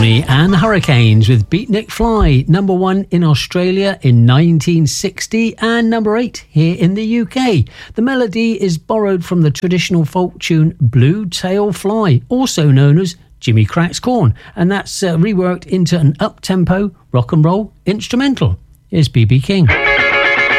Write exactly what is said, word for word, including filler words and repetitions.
Johnny and the Hurricanes with Beatnik Fly, number one in Australia in nineteen sixty and number eight here in the U K. The melody is borrowed from the traditional folk tune Blue Tail Fly, also known as Jimmy Cracks Corn, and that's uh, reworked into an up-tempo rock and roll instrumental. Here's B B King.